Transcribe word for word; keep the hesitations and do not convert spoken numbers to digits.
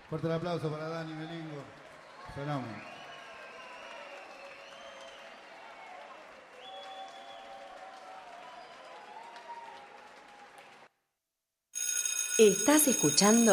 Fuerte el aplauso para Dani Melingo. Fenómeno. Estás escuchando